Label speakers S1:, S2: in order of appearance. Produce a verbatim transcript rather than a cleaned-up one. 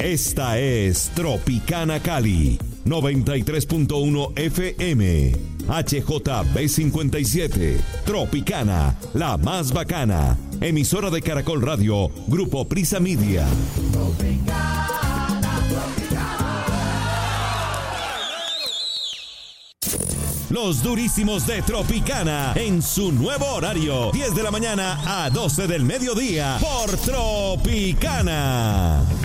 S1: Esta es Tropicana Cali, noventa y tres punto uno F M, H J B cincuenta y siete, Tropicana, la más bacana, emisora de Caracol Radio, Grupo Prisa Media. Tropicana, Tropicana. Los durísimos de Tropicana, en su nuevo horario, diez de la mañana a doce del mediodía, por Tropicana.